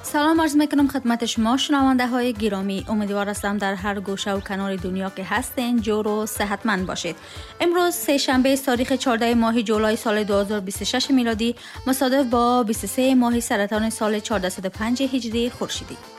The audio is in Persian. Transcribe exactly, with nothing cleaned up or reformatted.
سلام عرض میکنم خدمت شما شنونده های گرامی. امیدوار هستم در هر گوشه و کنار دنیا که هستین جور و صحتمند باشید. امروز سه شنبه تاریخ چهاردهم ماه جولای سال دو هزار و بیست و شش میلادی مصادف با بیست و سوم ماه سرطان سال چهارصد و پنج هجری خورشیدی.